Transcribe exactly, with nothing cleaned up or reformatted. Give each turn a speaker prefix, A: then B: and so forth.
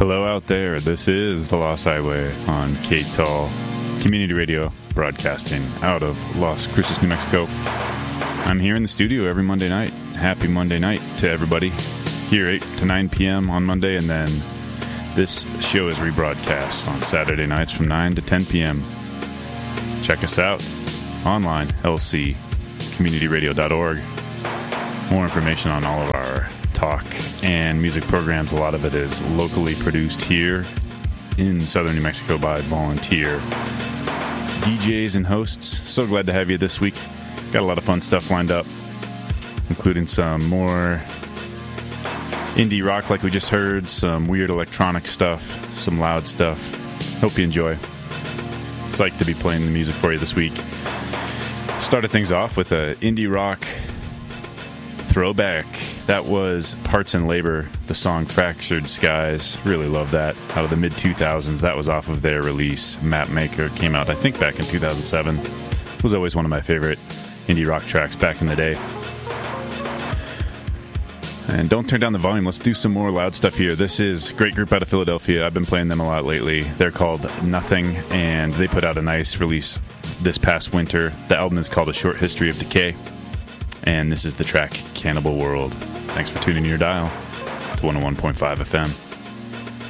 A: Hello out there. This is The Lost Highway on K T A L Community Radio, broadcasting out of Las Cruces, New Mexico. I'm here in the studio every Monday night. Happy Monday night to everybody. Here eight to nine p.m. on Monday, and then this show is rebroadcast on Saturday nights from nine to ten p.m. Check us out online, l c community radio dot org. More information on all of our talk and music programs. A lot of it is locally produced here in southern New Mexico by volunteer D Js and hosts. So glad to have you this week. Got a lot of fun stuff lined up, including some more indie rock like we just heard, some weird electronic stuff, some loud stuff. Hope you enjoy. Psyched to be playing the music for you this week. Started things off with a indie rock throwback. That was Parts and Labor, the song Fractured Skies. Really love that. Out of the mid two thousands. That was off of their release, Mapmaker. Came out, I think, back in two thousand seven. Was always one of my favorite indie rock tracks back in the day. And don't turn down the volume. Let's do some more loud stuff here. This is a great group out of Philadelphia. I've been playing them a lot lately. They're called Nothing, and they put out a nice release this past winter. The album is called A Short History of Decay, and this is the track Cannibal World. Thanks for tuning your dial to one oh one point five F M.